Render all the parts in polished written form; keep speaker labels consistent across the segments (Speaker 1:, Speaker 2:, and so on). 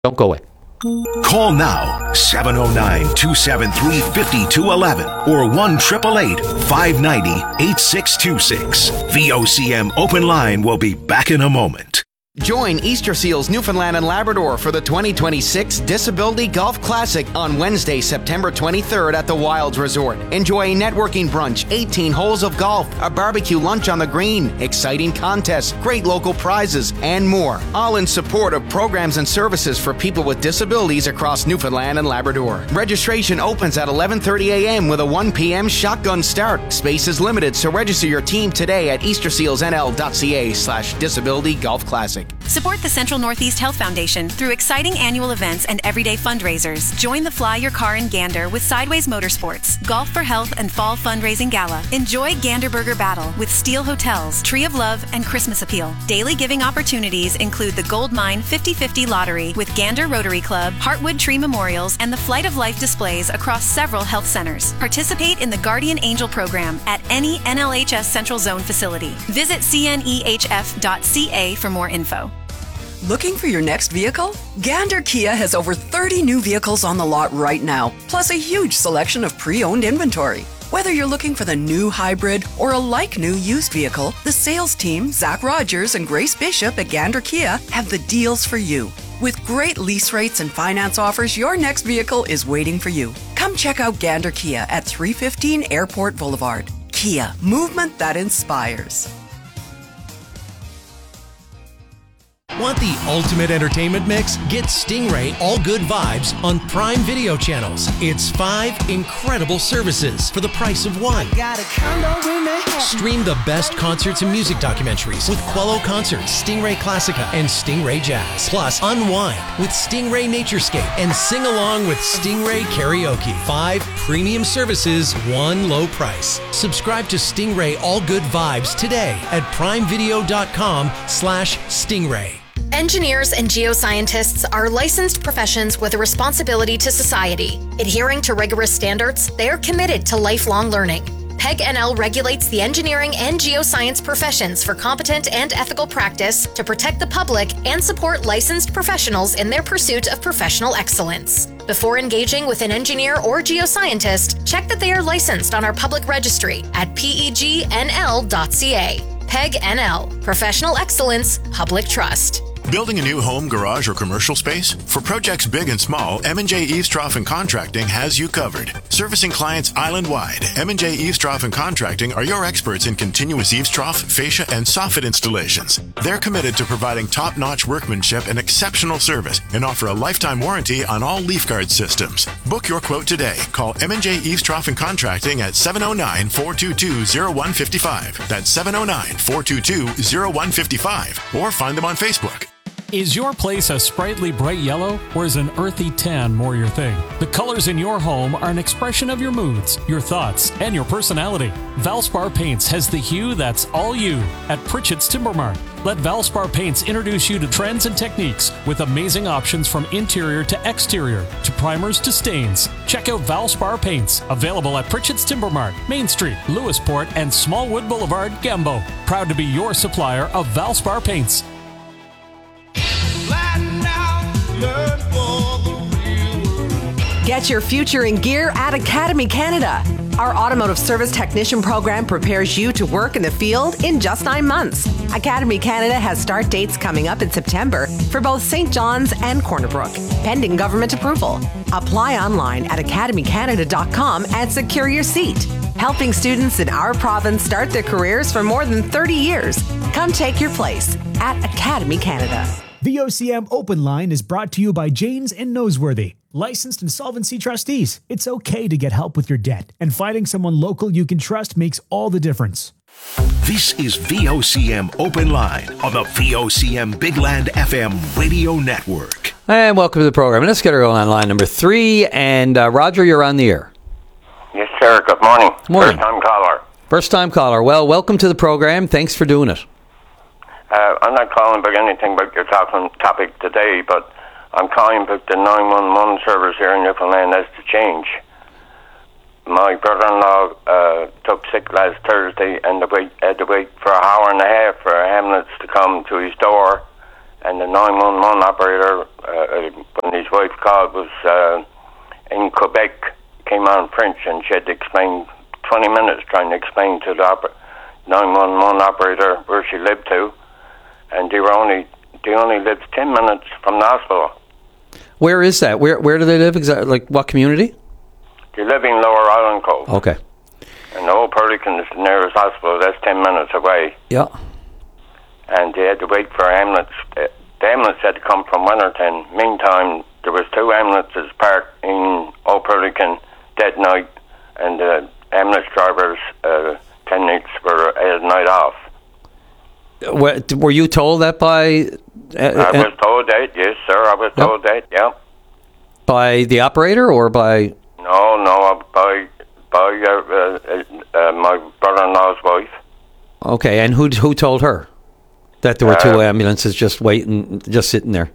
Speaker 1: Don't go away.
Speaker 2: Call now, 709-273-5211 or 1-888-590-8626. VOCM Open Line will be back in a moment.
Speaker 3: Join Easter Seals Newfoundland and Labrador for the 2026 Disability Golf Classic on Wednesday, September 23rd at the Wilds Resort. Enjoy a networking brunch, 18 holes of golf, a barbecue lunch on the green, exciting contests, great local prizes, and more. All in support of programs and services for people with disabilities across Newfoundland and Labrador. Registration opens at 11:30 a.m. with a 1 p.m. shotgun start. Space is limited, so register your team today at eastersealsnl.ca/disability golf classic.
Speaker 4: Support the Central Northeast Health Foundation through exciting annual events and everyday fundraisers. Join the Fly Your Car in Gander with Sideways Motorsports, Golf for Health and Fall Fundraising Gala. Enjoy Gander Burger Battle with Steel Hotels, Tree of Love, and Christmas Appeal. Daily giving opportunities include the Gold Mine 50/50 Lottery with Gander Rotary Club, Heartwood Tree Memorials, and the Flight of Life displays across several health centers. Participate in the Guardian Angel program at any NLHS Central Zone facility. Visit cnehf.ca for more info.
Speaker 5: Looking for your next vehicle? Gander Kia has over 30 new vehicles on the lot right now, plus a huge selection of pre-owned inventory. Whether you're looking for the new hybrid or a like-new used vehicle, the sales team, Zach Rogers and Grace Bishop at Gander Kia, have the deals for you. With great lease rates and finance offers, your next vehicle is waiting for you. Come check out Gander Kia at 315 Airport Boulevard. Kia, movement that inspires.
Speaker 6: Want the ultimate entertainment mix? Get Stingray All Good Vibes on Prime Video channels. It's 5 incredible services for the price of one. Stream the best concerts and music documentaries with Quello Concerts, Stingray Classica, and Stingray Jazz. Plus, unwind with Stingray Naturescape and sing along with Stingray Karaoke. 5 premium services, one low price. Subscribe to Stingray All Good Vibes today at primevideo.com/Stingray.
Speaker 7: Engineers and geoscientists are licensed professions with a responsibility to society. Adhering to rigorous standards, they are committed to lifelong learning. PEG NL regulates the engineering and geoscience professions for competent and ethical practice to protect the public and support licensed professionals in their pursuit of professional excellence. Before engaging with an engineer or geoscientist, check that they are licensed on our public registry at pegnl.ca. PEG NL, Professional Excellence, Public Trust.
Speaker 8: Building a new home, garage, or commercial space? For projects big and small, M&J Eavestrough and Contracting has you covered. Servicing clients island-wide, M&J Eavestrough and Contracting are your experts in continuous eavestrough, fascia, and soffit installations. They're committed to providing top-notch workmanship and exceptional service and offer a lifetime warranty on all leaf guard systems. Book your quote today. Call M&J Eavestrough and Contracting at 709-422-0155. That's 709-422-0155. Or find them on Facebook.
Speaker 9: Is your place a sprightly bright yellow, or is an earthy tan more your thing? The colors in your home are an expression of your moods, your thoughts, and your personality. Valspar Paints has the hue that's all you at Pritchett's Timber Mart. Let Valspar Paints introduce you to trends and techniques with amazing options from interior to exterior, to primers to stains. Check out Valspar Paints, available at Pritchett's Timber Mart, Main Street, Lewisport, and Smallwood Boulevard, Gambo. Proud to be your supplier of Valspar Paints.
Speaker 10: Get your future in gear at Academy Canada. Our automotive service technician program prepares you to work in the field in just 9 months. Academy Canada has start dates coming up in September for both St. John's and Corner Brook, pending government approval. Apply online at academycanada.com and secure your seat. Helping students in our province start their careers for more than 30 years. Come take your place at Academy Canada.
Speaker 11: The OCM Open Line is brought to you by Janes and Noseworthy, licensed insolvency trustees. It's okay to get help with your debt, and finding someone local you can trust makes all the difference.
Speaker 2: This is VOCM Open Line on the VOCM Big Land FM radio network.
Speaker 1: And welcome to the program. Let's get her on line number 3. And Roger, you're on the air.
Speaker 12: Yes, sir. Good morning.
Speaker 1: Morning.
Speaker 12: First-time caller.
Speaker 1: First-time caller. Well, welcome to the program. Thanks for doing it.
Speaker 12: I'm not calling about anything about your topic today, but I'm calling about the 911 service here in Newfoundland as to change. My brother-in-law took sick last Thursday and had to wait for an hour and a half for an ambulance to come to his door and the 911 operator, when his wife called, was in Quebec, came on French, and she had to explain 20 minutes trying to explain to the 911 operator where she lived to, and they only lived 10 minutes from the hospital.
Speaker 1: Where is that? Where do they live exactly? Like what community?
Speaker 12: They live in Lower Island Cove.
Speaker 1: Okay.
Speaker 12: And the Old Pelican is the nearest hospital. That's 10 minutes away.
Speaker 1: Yeah.
Speaker 12: And they had to wait for ambulance. The ambulance had to come from Winterton. Meantime, there was 2 ambulances parked in Old Pelican that night, and the ambulance drivers, 10 nights were had a night off.
Speaker 1: Were you told that by...
Speaker 12: I was told that, yes, sir. I was told that, yeah.
Speaker 1: By the operator or by...
Speaker 12: No, by my brother-in-law's wife.
Speaker 1: Okay, and who told her that there were 2 ambulances just sitting there?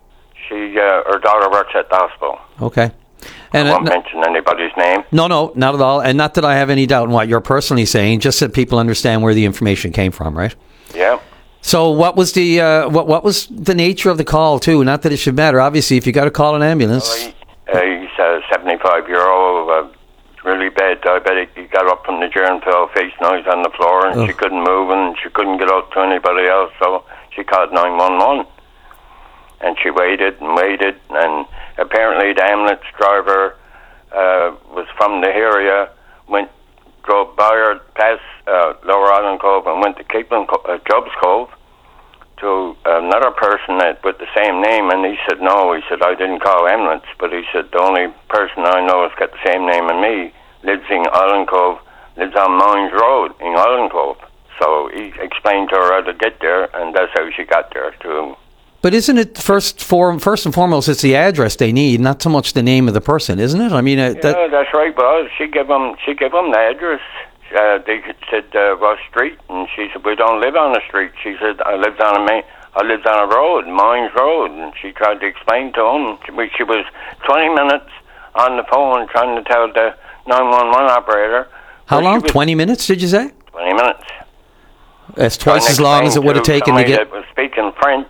Speaker 12: Her daughter works at the hospital.
Speaker 1: Okay. And
Speaker 12: I won't mention anybody's name.
Speaker 1: No, not at all. And not that I have any doubt in what you're personally saying, just that people understand where the information came from, right?
Speaker 12: Yeah.
Speaker 1: So what was the what was the nature of the call, too? Not that it should matter. Obviously, if you got to call an ambulance...
Speaker 12: He's a 75-year-old, really bad diabetic. He got up from the chair and fell face noise on the floor, and she couldn't move, and she couldn't get out to anybody else, so she called 911. And she waited, and apparently the ambulance driver was from the area, drove by her past Lower Island Cove and went to Job's Cove to another person with the same name, and he said, no, he said, I didn't call ambulance, but he said, the only person I know has got the same name as me, lives in Island Cove, lives on Mines Road in Island Cove. So he explained to her how to get there, and that's how she got there to...
Speaker 1: But isn't it first and foremost, it's the address they need, not so much the name of the person, isn't it? I mean,
Speaker 12: yeah, that's right. Well, she gave them the address. They said what street, and she said, we don't live on a street. She said, I lived on a road, Mines Road, and she tried to explain to him. She was 20 minutes on the phone trying to tell the 911 operator.
Speaker 1: How long? 20 minutes? Did you say?
Speaker 12: 20 minutes.
Speaker 1: That's twice as long as it would have taken to get.
Speaker 12: That was speaking French.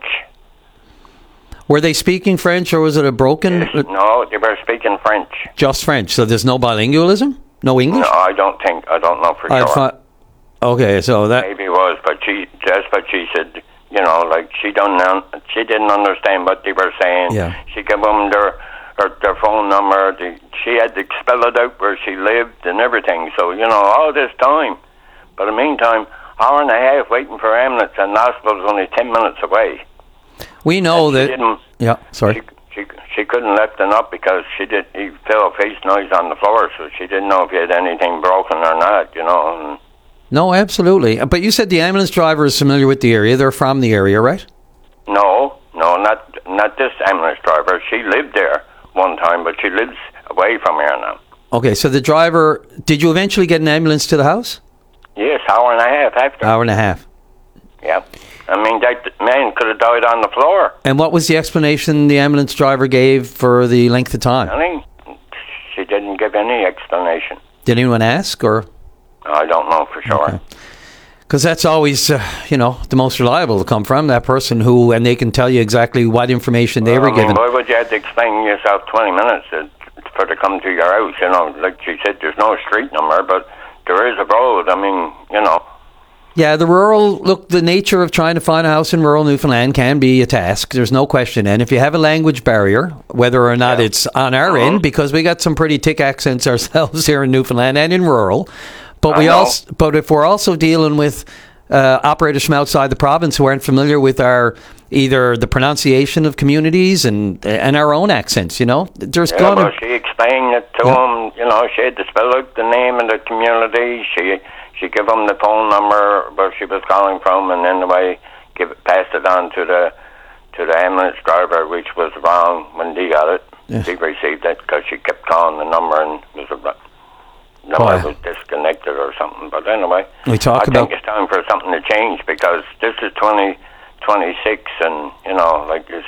Speaker 1: Were they speaking French, or was it a broken...
Speaker 12: No, they were speaking French.
Speaker 1: Just French, so there's no bilingualism? No English?
Speaker 12: No, I don't know for sure.
Speaker 1: Okay, so that...
Speaker 12: Maybe it was, but that's what she said, like she didn't understand what they were saying.
Speaker 1: Yeah.
Speaker 12: She gave them their phone number. She had to spell it out where she lived and everything, so, all this time. But in the meantime, hour and a half waiting for ambulance, and the hospital was only 10 minutes away.
Speaker 1: We know that... Yeah, sorry.
Speaker 12: She couldn't lift him up because he fell face noise on the floor, so she didn't know if he had anything broken or not,
Speaker 1: No, absolutely. But you said the ambulance driver is familiar with the area. They're from the area, right?
Speaker 12: No, not this ambulance driver. She lived there one time, but she lives away from here now.
Speaker 1: Okay, so the driver... Did you eventually get an ambulance to the house?
Speaker 12: Yes, hour and a half after.
Speaker 1: Hour and a half.
Speaker 12: Yeah. I mean, that man could have died on the floor.
Speaker 1: And what was the explanation the ambulance driver gave for the length of time?
Speaker 12: She didn't give any explanation.
Speaker 1: Did anyone ask, or?
Speaker 12: I don't know for sure.
Speaker 1: Because that's always, the most reliable to come from, that person and they can tell you exactly what information they were given.
Speaker 12: Why would you have to explain yourself 20 minutes for to come to your house? Like she said, there's no street number, but there is a road. I mean,
Speaker 1: Yeah, the nature of trying to find a house in rural Newfoundland can be a task. There's no question. And if you have a language barrier, whether or not it's on our end, because we got some pretty thick accents ourselves here in Newfoundland and in rural, but if we're also dealing with operators from outside the province who aren't familiar with either the pronunciation of communities and our own accents, there's
Speaker 12: well, she explained it to him. She had to spell out the name of the community. She gave him the phone number where she was calling from, and then passed it on to the ambulance driver, which was wrong when they got it. Yes. They received it because she kept calling the number, and the number was disconnected or something. But anyway, I think it's time for something to change, because this is 2026, and like this.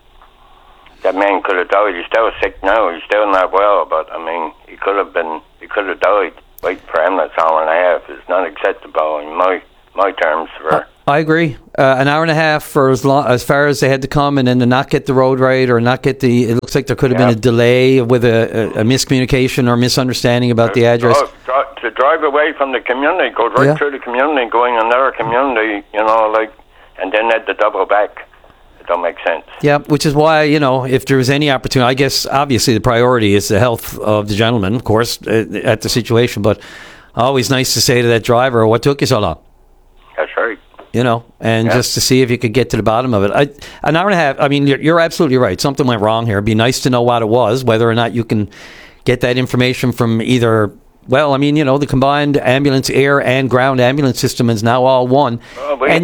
Speaker 12: That man could have died. He's still sick now. He's still not well, but I mean, he could have died. Waiting for ambulance hour and a half is not acceptable in my terms.
Speaker 1: I agree. An hour and a half for as far as they had to come, and then to not get the road right or not get the. It looks like there could have been a delay with a miscommunication or misunderstanding about the address.
Speaker 12: To drive away from the community, go right through the community, going another community, and then had to double back. It don't make sense.
Speaker 1: Yeah, which is why, if there was any opportunity, I guess obviously the priority is the health of the gentleman, of course, at the situation, but always nice to say to that driver, what took you so long?
Speaker 12: That's right.
Speaker 1: Just to see if you could get to the bottom of it. An hour and a half, I mean, you're absolutely right. Something went wrong here. It'd be nice to know what it was, whether or not you can get that information from either, the combined ambulance, air and ground ambulance system is now all one.
Speaker 12: We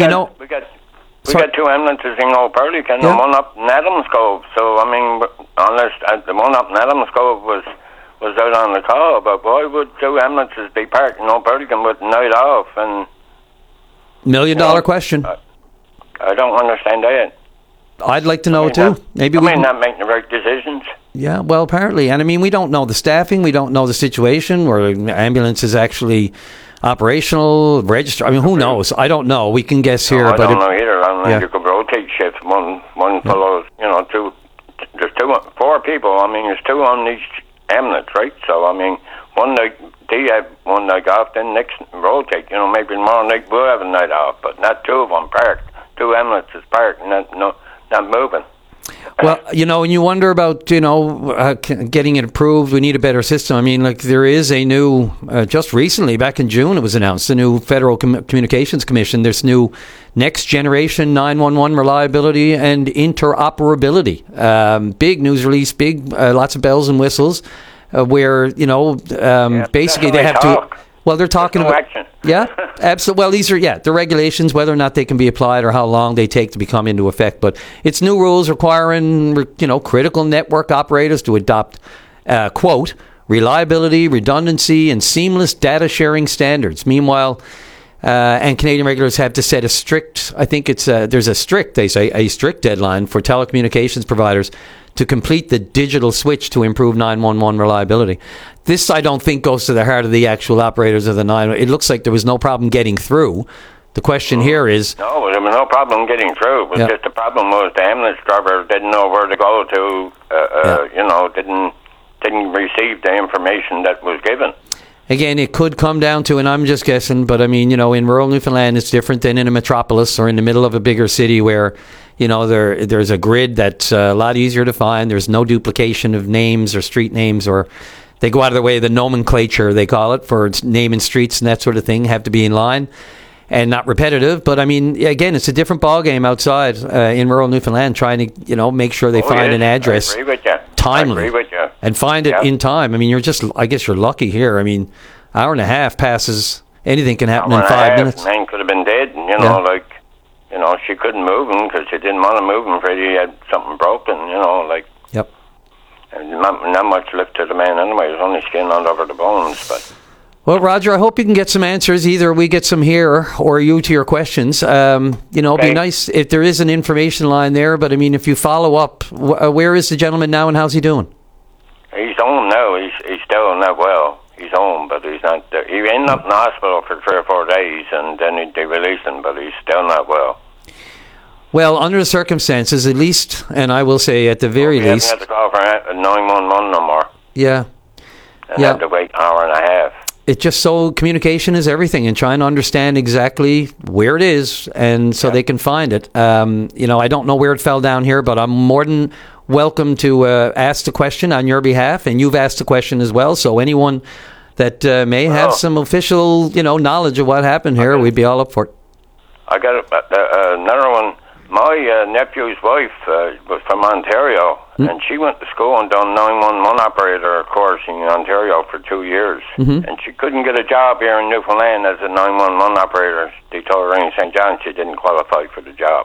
Speaker 12: got two ambulances in Old Purlick and one up in Adams Cove. So, unless the one up in Adams Cove was out on the call, but why would two ambulances be parked in Old Purlick and with the night off? And
Speaker 1: $1 million question.
Speaker 12: I don't understand that.
Speaker 1: I'd like to know too. Maybe we
Speaker 12: not make the right decisions.
Speaker 1: Yeah, well, apparently. And we don't know the staffing. We don't know the situation where the ambulance is actually operational, registered. Who knows? I don't know. We can guess here.
Speaker 12: I don't know either. You could rotate shifts. One fellow, two. There's 4 people. There's 2 on each ambulance, right? So, one night they have one night off, then next rotate. Maybe tomorrow night we'll have a night off, but not 2 of them parked. 2 ambulances parked, not moving.
Speaker 1: Well, and you wonder about, getting it approved. We need a better system. There is a new, just recently, back in June, it was announced, the new Federal Communications Commission, this new Next Generation 911 Reliability and Interoperability. Big news release, lots of bells and whistles, where, basically they have to... Well, they're talking about...
Speaker 12: Action.
Speaker 1: Yeah, absolutely. Well, these are, the regulations, whether or not they can be applied or how long they take to become into effect. But it's new rules requiring, critical network operators to adopt, quote, reliability, redundancy, and seamless data sharing standards. Meanwhile, and Canadian regulators have to set a strict, there's a strict deadline for telecommunications providers to complete the digital switch to improve 911 reliability. This, I don't think, goes to the heart of the actual operators of the 911. It looks like there was no problem getting through. The question here is...
Speaker 12: No, there was no problem getting through. But just the problem was the ambulance driver didn't know where to go to, didn't receive the information that was given.
Speaker 1: Again, it could come down to, and I'm just guessing, but in rural Newfoundland, it's different than in a metropolis or in the middle of a bigger city where, there's a grid that's a lot easier to find. There's no duplication of names or street names, or they go out of their way, the nomenclature, they call it, for naming streets and that sort of thing, have to be in line and not repetitive. But, again, it's a different ballgame outside in rural Newfoundland trying to, make sure they find an address.
Speaker 12: I agree with you.
Speaker 1: Timely.
Speaker 12: I agree with you.
Speaker 1: And find it in time. I guess you're lucky here. Hour and a half passes. Anything can happen in 5 minutes.
Speaker 12: Man could have been dead. She couldn't move him because she didn't want to move him afraid he had something broken.
Speaker 1: Yep.
Speaker 12: And not much left to the man anyway. There's only skin all over the bones. But
Speaker 1: well, Roger, I hope you can get some answers. Either we get some here or you to your questions. It'd be nice if there is an information line there. But if you follow up, where is the gentleman now and how's he doing?
Speaker 12: He's home now. He's still not well. He's home, but he's not there. He ended up in the hospital for 3 or 4 days, and then they released him, but he's still not well.
Speaker 1: Well, under the circumstances, at least, and I will say at the very least...
Speaker 12: He hasn't had to call for 911 no more.
Speaker 1: Yeah.
Speaker 12: And had to wait an hour and a half.
Speaker 1: It's just so communication is everything, and trying to understand exactly where it is, and so they can find it. I don't know where it fell down here, but I'm more than welcome to ask the question on your behalf, and you've asked the question as well. So anyone that may have some official, knowledge of what happened here, we'd be all up for it.
Speaker 12: I got another one. My nephew's wife was from Ontario, and she went to school and done 911 operator course in Ontario for 2 years. And she couldn't get a job here in Newfoundland as a 911 operator. They told her in St. John she didn't qualify for the job.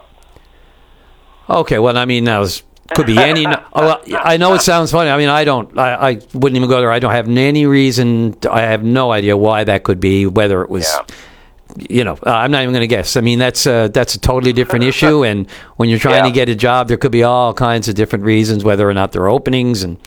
Speaker 1: Okay, well, now could be any... I know it sounds funny. I wouldn't even go there. I don't have any reason... I have no idea why that could be, whether it was... I'm not even going to guess. that's a totally different issue, and when you're trying to get a job, there could be all kinds of different reasons, whether or not there are openings. And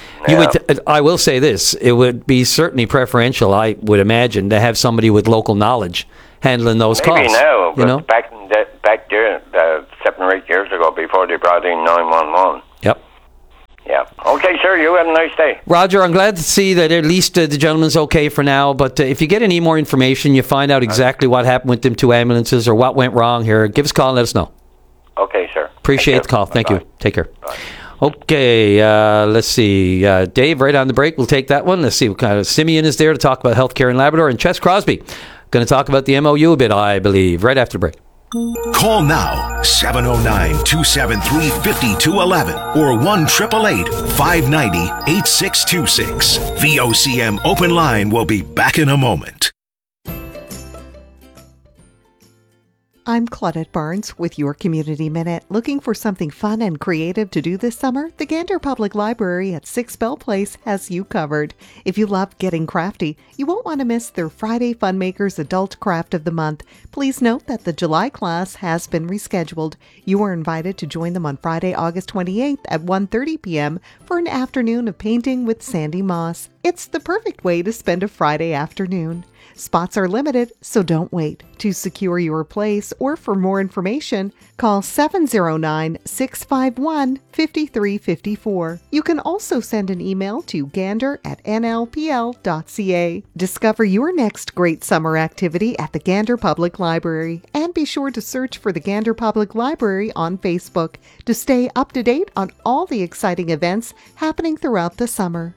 Speaker 1: I will say this: it would be certainly preferential, I would imagine, to have somebody with local knowledge handling those
Speaker 12: Maybe
Speaker 1: calls.
Speaker 12: now, but
Speaker 1: you know?
Speaker 12: back there, 7 or 8 years ago, before they brought in 911.
Speaker 1: Yep.
Speaker 12: Yeah. Okay, sir. You have a nice day.
Speaker 1: Roger, I'm glad to see that at least the gentleman's okay for now. But if you get any more information, you find out exactly what happened with them 2 ambulances or what went wrong here, give us a call and let us know.
Speaker 12: Okay, sir.
Speaker 1: Appreciate the call. Thank you. Take care. Bye. Okay, let's see. Dave, right on the break. We'll take that one. Let's see what kind of Simeon is there to talk about healthcare in Labrador. And Ches Crosby going to talk about the MOU a bit, I believe, right after the break.
Speaker 2: Call now, 709-273-5211 or 1-888-590-8626. VOCM Open Line will be back in a moment.
Speaker 13: I'm Claudette Barnes with your Community Minute. Looking for something fun and creative to do this summer? The Gander Public Library at 6 Bell Place has you covered. If you love getting crafty, you won't want to miss their Friday Funmakers Adult Craft of the Month. Please note that the July class has been rescheduled. You are invited to join them on Friday, August 28th at 1:30 p.m. for an afternoon of painting with Sandy Moss. It's the perfect way to spend a Friday afternoon. Spots are limited, so don't wait. To secure your place or for more information, call 709-651-5354. You can also send an email to gander@nlpl.ca. Discover your next great summer activity at the Gander Public Library, and be sure to search for the Gander Public Library on Facebook to stay up to date on all the exciting events happening throughout the summer.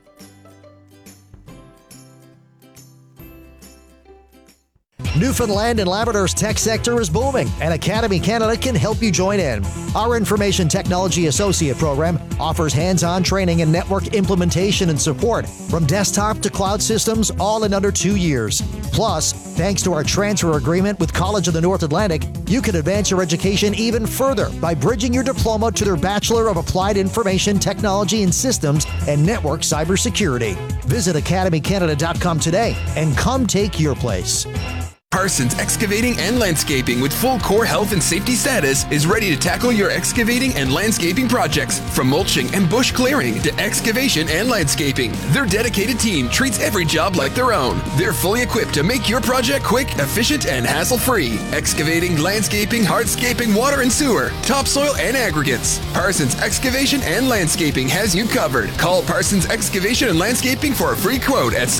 Speaker 14: Newfoundland and Labrador's tech sector is booming, and Academy Canada can help you join in. Our Information Technology Associate program offers hands-on training in network implementation and support, from desktop to cloud systems, all in under 2 years. Plus, thanks to our transfer agreement with College of the North Atlantic, you can advance your education even further by bridging your diploma to their Bachelor of Applied Information Technology and Systems and Network Cybersecurity. Visit academycanada.com today and come take your place.
Speaker 15: Parsons Excavating and Landscaping with full core health and safety status is ready to tackle your excavating and landscaping projects, from mulching and bush clearing to excavation and landscaping. Their dedicated team treats every job like their own. They're fully equipped to make your project quick, efficient, and hassle-free. Excavating, landscaping, hardscaping, water and sewer, topsoil and aggregates. Parsons Excavation and Landscaping has you covered. Call Parsons Excavation and Landscaping for a free quote at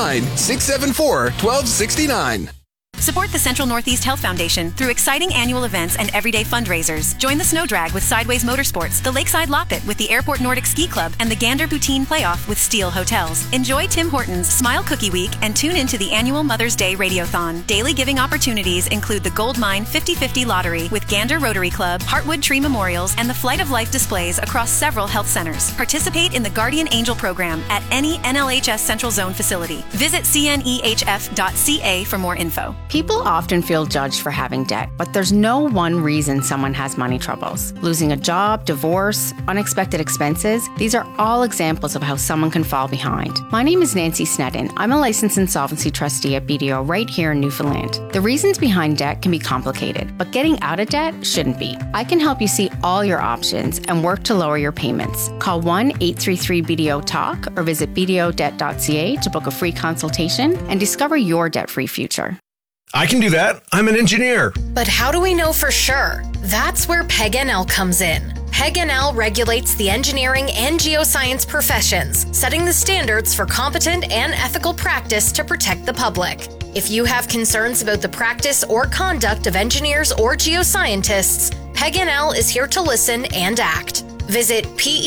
Speaker 15: 709-674-1269.
Speaker 4: Support the Central Northeast Health Foundation through exciting annual events and everyday fundraisers. Join the Snow Drag with Sideways Motorsports, the Lakeside Loppet with the Airport Nordic Ski Club, and the Gander Poutine Playoff with Steel Hotels. Enjoy Tim Hortons Smile Cookie Week and tune into the annual Mother's Day Radiothon. Daily giving opportunities include the Gold Mine 50/50 Lottery with Gander Rotary Club, Heartwood Tree Memorials, and the Flight of Life displays across several health centers. Participate in the Guardian Angel program at any NLHS Central Zone facility. Visit cnehf.ca for more info.
Speaker 16: People often feel judged for having debt, but there's no one reason someone has money troubles. Losing a job, divorce, unexpected expenses, these are all examples of how someone can fall behind. My name is Nancy Sneddon. I'm a licensed insolvency trustee at BDO right here in Newfoundland. The reasons behind debt can be complicated, but getting out of debt shouldn't be. I can help you see all your options and work to lower your payments. Call 1-833-BDO-TALK or visit bdodebt.ca to book a free consultation and discover your debt-free future.
Speaker 17: I can do that. I'm an engineer.
Speaker 7: But how do we know for sure? That's where PEG-NL comes in. PEG-NL regulates the engineering and geoscience professions, setting the standards for competent and ethical practice to protect the public. If you have concerns about the practice or conduct of engineers or geoscientists, PEG-NL is here to listen and act. Visit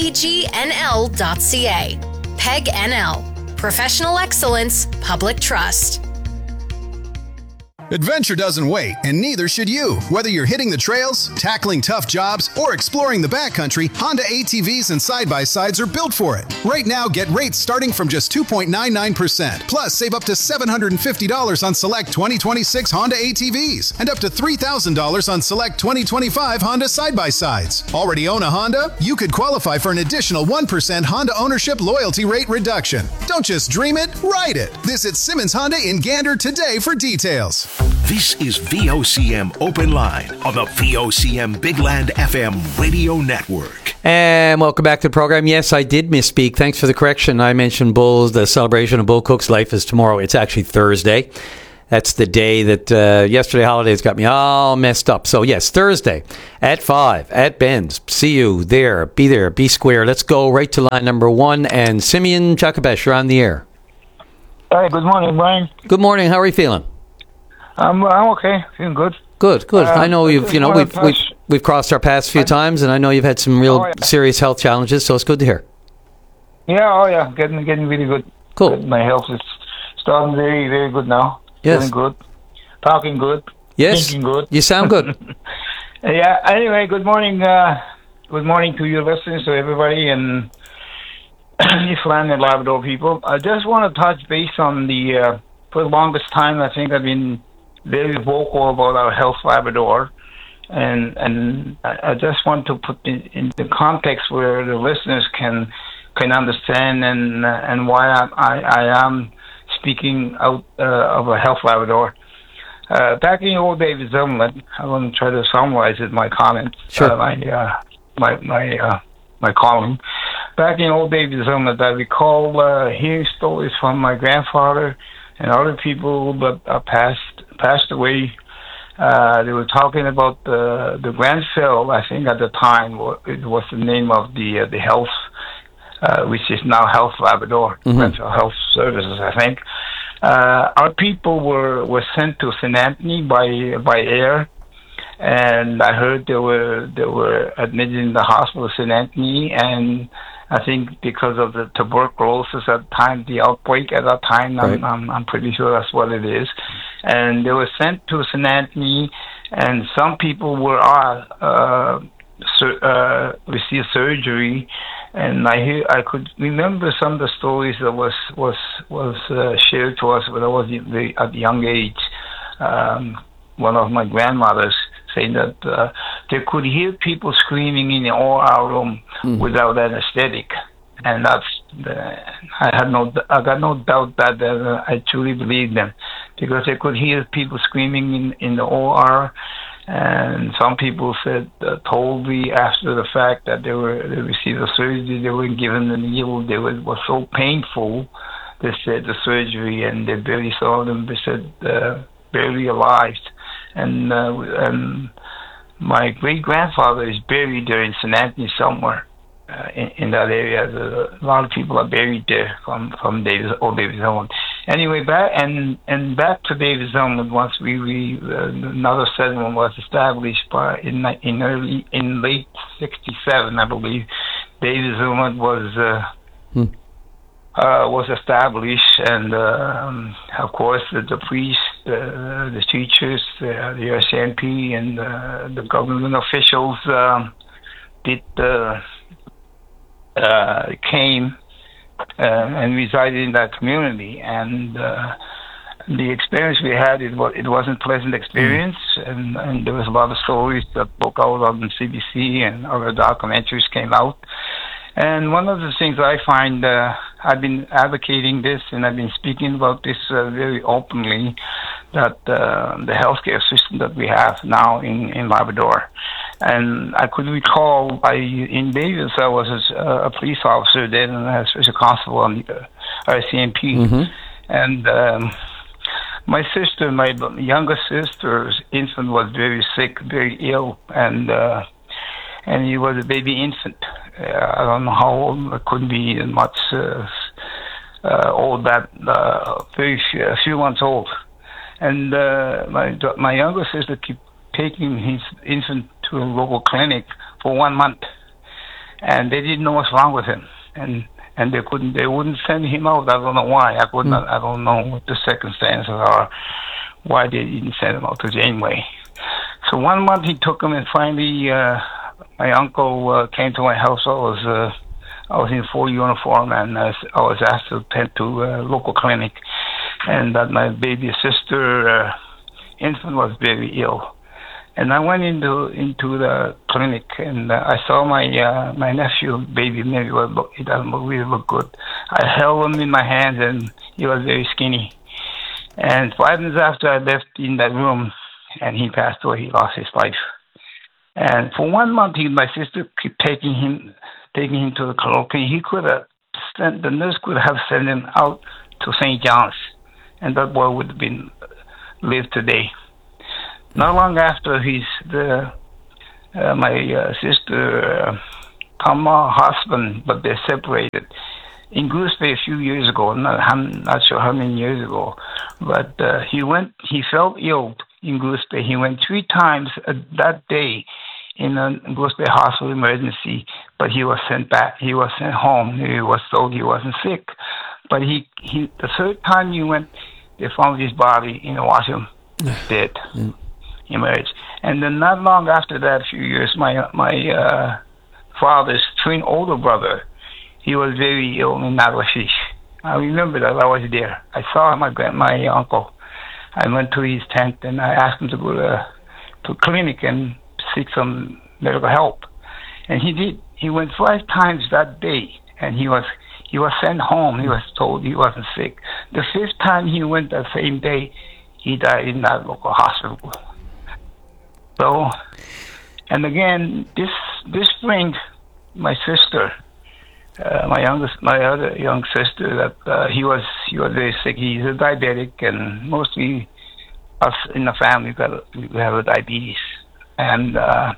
Speaker 7: pegnl.ca. PEG-NL. Professional excellence, public trust.
Speaker 18: Adventure doesn't wait, and neither should you. Whether you're hitting the trails, tackling tough jobs, or exploring the backcountry, Honda ATVs and side-by-sides are built for it. Right now, get rates starting from just 2.99%. Plus, save up to $750 on select 2026 Honda ATVs and up to $3,000 on select 2025 Honda side-by-sides. Already own a Honda? You could qualify for an additional 1% Honda ownership loyalty rate reduction. Don't just dream it, ride it. Visit Simmons Honda in Gander today for details.
Speaker 2: This is VOCM Open Line on the VOCM Big Land FM radio network.
Speaker 1: And welcome back to the program. Yes, I did misspeak. Thanks for the correction. I mentioned Bulls, the celebration of Bull Cook's life is tomorrow. It's actually Thursday. That's the day that yesterday holidays got me all messed up. So, yes, Thursday at 5 at Ben's. See you there. Be square. Let's go right to line number 1. And Simeon Chakabesh, you're on the air.
Speaker 19: Hi, good morning, Brian.
Speaker 1: Good morning. How are you feeling?
Speaker 19: I'm okay. Feeling good.
Speaker 1: Good. I know we've crossed our paths a few times, and I know you've had some real serious health challenges, so it's good to hear.
Speaker 19: Yeah, getting really good.
Speaker 1: Cool.
Speaker 19: My health is starting very, very good now.
Speaker 1: Yes.
Speaker 19: Feeling good. Talking good.
Speaker 1: Yes.
Speaker 19: Thinking good.
Speaker 1: You sound good.
Speaker 19: Yeah. Anyway, good morning. Good morning to your listeners, to everybody, and Newfoundland and Labrador people. I just want to touch base on for the longest time, I think I've been very vocal about our health Labrador, and I just want to put in the context where the listeners can understand and why I am speaking out of a health Labrador. Back in the old days of Zumland, I want to try to summarize it, my comments,
Speaker 1: sure.
Speaker 19: My column. Back in the old days of Zumland, I recall hearing stories from my grandfather and other people that passed away. They were talking about the Grand Cell, I think at the time, it was the name of the health, which is now Health Labrador, Grand Cell Health Services, I think. Our people were sent to St. Anthony by air, and I heard they were admitted in the hospital of St. Anthony, and I think because of the tuberculosis at the time, the outbreak at that time, right. I'm pretty sure that's what it is. And they were sent to St. Anthony, and some people were received surgery. And I could remember some of the stories that was shared to us when I was at a young age. One of my grandmothers saying that they could hear people screaming in the OR room without anesthetic, and I got no doubt that I truly believe them, because they could hear people screaming in the OR. And some people told me after the fact that they received a surgery, they were given a needle, it was so painful, they said, the surgery, and they barely saw them, they said, barely alive. And my great-grandfather is buried there in St. Anthony somewhere in that area. A lot of people are buried there from old Davis Zumland. Anyway, back to Davis Zumland. Once another settlement was established in late '67, I believe. Davis Zumland was established, and of course the priests, the teachers, the RCMP, and the government officials came and resided in that community, and the experience we had, it wasn't a pleasant experience, and there was a lot of stories that broke out on the CBC, and other documentaries came out. And one of the things I find, I've been advocating this, and I've been speaking about this very openly, that the healthcare system that we have now in Labrador. And I could recall, in Davis, I was a police officer then, and as a constable on the RCMP. And my sister, my youngest sister's infant was very sick, very ill, and he was a baby infant. I don't know how old, it couldn't be much old, very few months old. And my younger sister kept taking his infant to a local clinic for 1 month, and they didn't know what's wrong with him, and they wouldn't send him out. I don't know why. I don't know what the circumstances are, why they didn't send him out to Janeway. So 1 month he took him, and finally my uncle came to my house. I was in full uniform, and I was asked to attend to a local clinic, and that my baby sister infant was very ill. And I went into the clinic, and I saw my nephew, baby, maybe he doesn't really look good. I held him in my hands, and he was very skinny. And 5 minutes after I left in that room, and he passed away, he lost his life. And for 1 month, my sister kept taking him to the clinic. He could have the nurse could have sent him out to St. John's, and that boy would have been live today. Not long after my sister Tama husband, but they separated. In Goose Bay a few years ago, I'm not sure how many years ago, but he felt ill in Goose Bay. He went 3 times that day in a Goose Bay hospital emergency, but he was sent back. He was sent home. He was told he wasn't sick. But the 3rd time he went, they found his body in the washroom, dead, emerged. And then not long after that, a few years, my father's twin older brother, he was very ill in Nawashish. I remember that I was there. I saw my uncle. I went to his tent and I asked him to go to clinic and seek some medical help. And he did. He went 5 times that day, and he was sent home. He was told he wasn't sick. The 5th time he went that same day, he died in that local hospital. So, and again, this spring, my sister, my other young sister, that he was very sick. He's a diabetic, and mostly us in the family we have a diabetes, and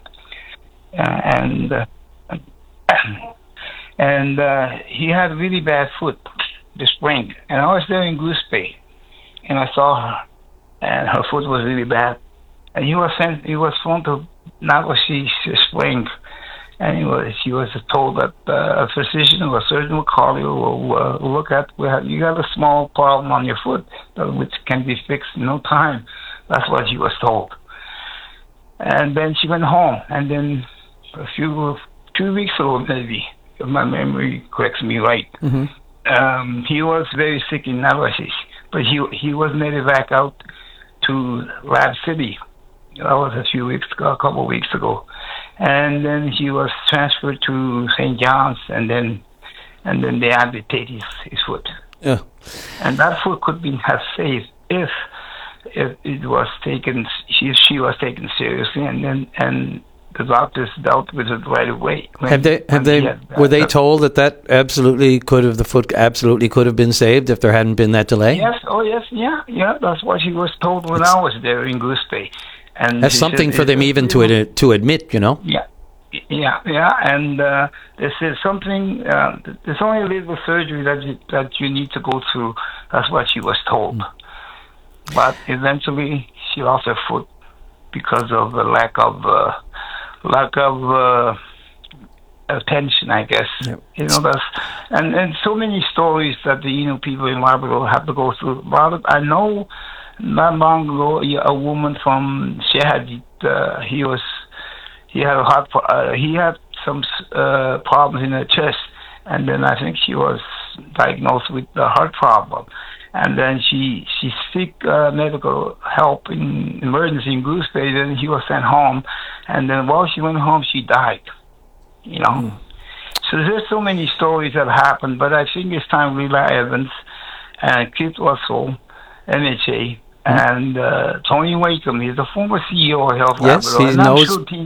Speaker 19: he had really bad foot this spring. And I was there in Goose Bay, and I saw her, and her foot was really bad. And he was flown to Nawashish this spring. And he was told that a physician or a surgeon will call you, will look at, you got a small problem on your foot which can be fixed in no time. That's what he was told. And then she went home. And then 2 weeks ago, maybe, if my memory corrects me right, he was very sick in Nawashish. But he was made back out to Lab City. That was a couple of weeks ago. And then he was transferred to St. John's, and then they amputated his foot.
Speaker 1: Yeah.
Speaker 19: And that foot could have saved if it was taken. She was taken seriously, and the doctors dealt with it right away.
Speaker 1: Were they told that the foot absolutely could have been saved if there hadn't been that delay?
Speaker 19: Yes. Oh yes. Yeah. That's what he was told when I was there in Goose Bay. And
Speaker 1: that's something for them even to admit, you know.
Speaker 19: Yeah, and they said something. There's only a little surgery that you need to go through. That's what she was told. But eventually, she lost her foot because of the lack of attention, I guess. Yep. You know, and so many stories that the people in Labrador have to go through. I know. Not long ago, a woman from Shehadit, he had some problems in her chest, and then I think she was diagnosed with a heart problem, and then she seek medical help in emergency in Goose Bay. Then he was sent home, and then while she went home, she died. You know, so there's so many stories that happened, but I think it's time Lila Evans and Keith Russell, MHA, and Tony Wakeham. He's the former CEO of Health Labrador.
Speaker 1: He knows.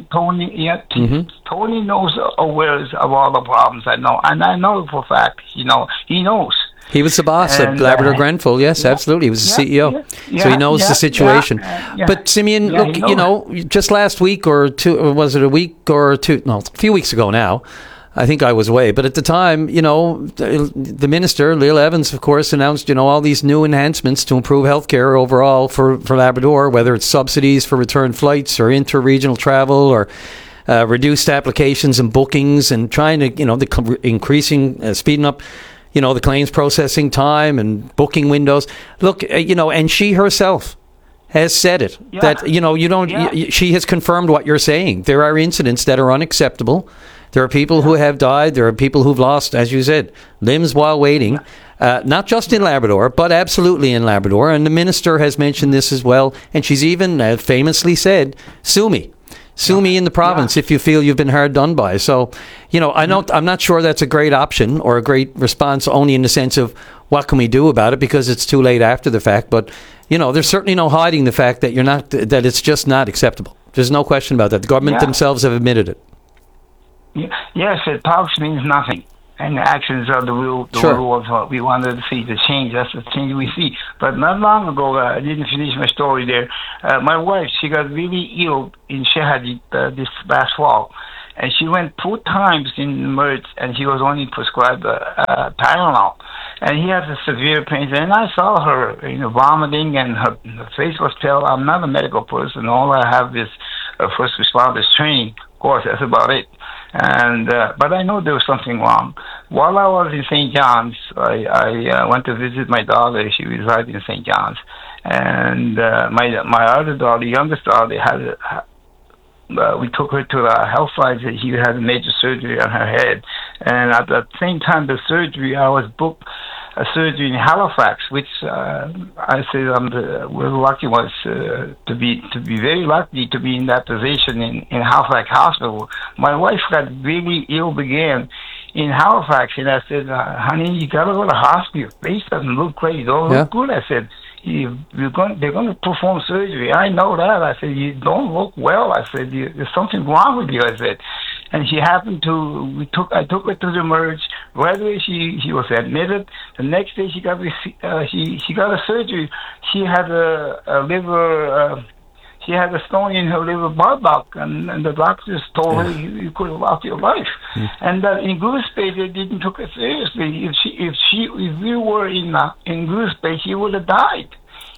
Speaker 19: Tony knows aware of all the problems I know, and I know for a fact, he knows.
Speaker 1: He was the boss at Labrador Grenfell. Yes, absolutely. He was the CEO, so he knows the situation. But Simeon, look, just last week or two, or was it a week or two? No, a few weeks ago now. I think I was away, but at the time, the minister, Lila Evans, of course, announced, all these new enhancements to improve healthcare overall for Labrador, whether it's subsidies for return flights or inter-regional travel or reduced applications and bookings, and trying to, speeding up, the claims processing time and booking windows. Look, and she herself has said it, that, she has confirmed what you're saying. There are incidents that are unacceptable. There are people who have died. There are people who've lost, as you said, limbs while waiting, not just in Labrador, but absolutely in Labrador. And the minister has mentioned this as well. And she's even famously said, sue me. Sue me in the province if you feel you've been hard done by. So, I'm not sure that's a great option or a great response, only in the sense of what can we do about it, because it's too late after the fact. But, there's certainly no hiding the fact that that it's just not acceptable. There's no question about that. The government themselves have admitted it.
Speaker 19: Yes, it talks means nothing. And the actions are the real of what we wanted to see, the change. That's the change we see. But not long ago, I didn't finish my story there. My wife, she got really ill in Shahadi this last fall. And she went 2 times in MERS, and she was only prescribed Tylenol. And he has a severe pain. And I saw her, vomiting, and her face was pale. I'm not a medical person. All I have is first responders training. Of course, that's about it. And but I know there was something wrong. While I was in St. John's, I went to visit my daughter. She resided in St. John's, and my other daughter, youngest daughter, we took her to the health site. She had a major surgery on her head, and at the same time the surgery, I was booked a surgery in Halifax, which I say we're lucky ones to be very lucky to be in that position in Halifax Hospital. My wife got really ill again in Halifax, and I said, honey, you gotta go to the hospital. Face doesn't look great. You don't look good. I said, they're going to perform surgery. I know that. I said, you don't look well. I said, there's something wrong with you. I said, and she happened to. I took her to the MERS. Right away, she was admitted. The next day, she got a surgery. She had a liver. She had a stone in her liver blood duct, and the doctors told her you could have lost your life. And in Goose Bay, they didn't take it seriously. If we were in Goose Bay, she would have died.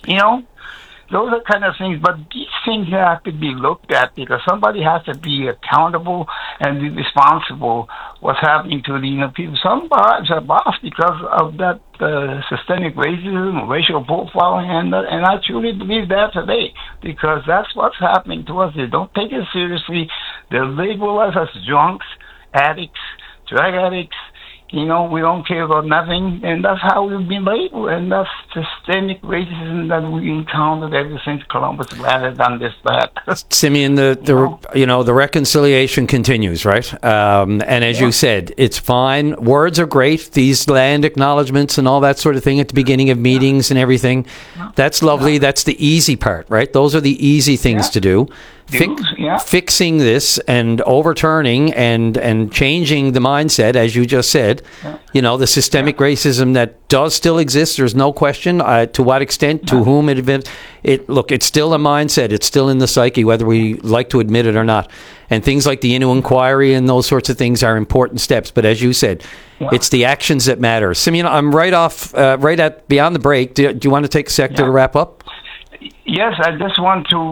Speaker 19: Those are kind of things. But these things have to be looked at because somebody has to be accountable and be responsible. What's happening to the people? Some lives are lost because of that systemic racism, racial profiling, and I truly believe that today because that's what's happening to us. They don't take it seriously. They label us as drunks, addicts, drug addicts. We don't care about nothing, and that's how we've been labeled, and that's systemic racism that we encountered ever since Columbus landed on this planet.
Speaker 1: Simeon, the reconciliation continues, right? And as you said, it's fine. Words are great. These land acknowledgements and all that sort of thing at the beginning of meetings and everything. That's lovely. That's the easy part, right? Those are the easy things to do. Fixing this and overturning and changing the mindset, as you just said, the systemic racism that does still exist. There's no question. To what extent, to whom it's still a mindset. It's still in the psyche, whether we like to admit it or not. And things like the Innu Inquiry and those sorts of things are important steps. But as you said, it's the actions that matter. Simeon, I'm right at beyond the break. Do you want to take a sec to wrap up?
Speaker 19: Yes, I just want to